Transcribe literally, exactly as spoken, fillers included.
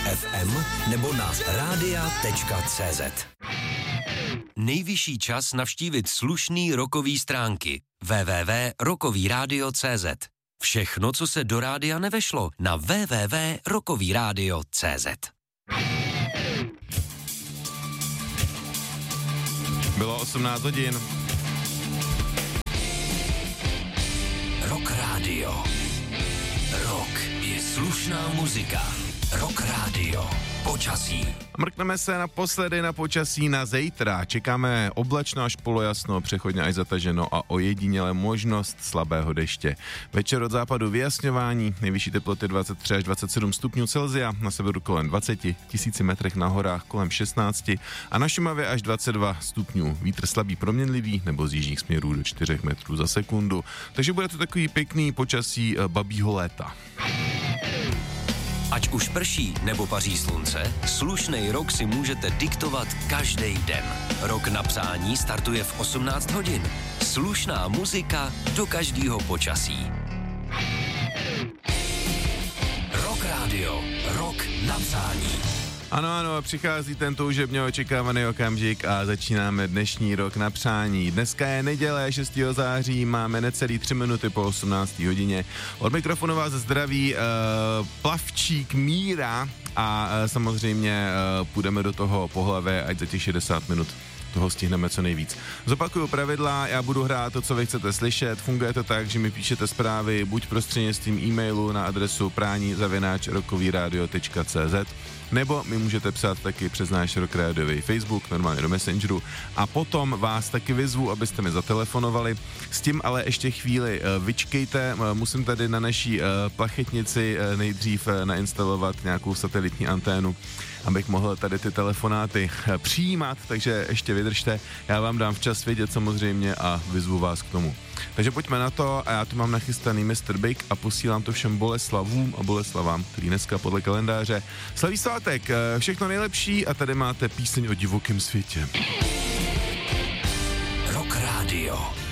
ef em nebo na radia tečka cé zet. Nejvyšší čas navštívit slušný rockový stránky w w w tečka rockový rádio tečka cé zet. Všechno, co se do rádia nevešlo, na w w w tečka rockový rádio tečka cé zet. Bylo osmnáct hodin. Rock Radio. Rock je slušná muzika. Rock Radio. Počasí. Mrkneme se naposledy na počasí na zítra. Čekáme oblačno až polojasno, přechodně až zataženo a ojediněle možnost slabého deště. Večer od západu vyjasňování, nejvyšší teploty dvacet tři až dvacet sedm stupňů Celsia, na severu kolem dvacet, tisíci metrech na horách kolem šestnáct a na Šumavě až dvacet dva stupňů. Vítr slabý proměnlivý nebo z jižních směrů do čtyři metrů za sekundu. Takže bude to takový pěkný počasí babího léta. Ať už prší nebo paří slunce, slušnej rok si můžete diktovat každý den. Rok na přání startuje v osmnáct hodin. Slušná muzika do každého počasí. Rock Radio. Rok na přání. Ano, ano, přichází ten toužebně očekávaný okamžik a začínáme dnešní rok na přání. Dneska je neděle šestého září, máme necelý tři minuty po osmnácté hodině. Od mikrofonu vás zdraví uh, plavčík Míra a uh, samozřejmě uh, půjdeme do toho po hlavě, ať za těch šedesát minut toho stihneme co nejvíc. Zopakuju pravidla, já budu hrát to, co vy chcete slyšet. Funguje to tak, že mi píšete zprávy buď prostřednictvím e-mailu na adresu prání zavináč rockový rádio tečka cé zet, nebo mi můžete psát taky přes náš Rock Radiový Facebook, normálně do Messengeru, a potom vás taky vyzvu, abyste mi zatelefonovali. S tím ale ještě chvíli vyčkejte, musím tady na naší plachetnici nejdřív nainstalovat nějakou satelitní anténu, abych mohl tady ty telefonáty přijímat, takže ještě vydržte, já vám dám včas vědět samozřejmě a vyzvu vás k tomu. Takže pojďme na to a já tu mám nachystaný mister Big a posílám to všem Boleslavům a Boleslavám, který dneska podle kalendáře slaví svátek. Všechno nejlepší a tady máte píseň o divokém světě. Rock Radio.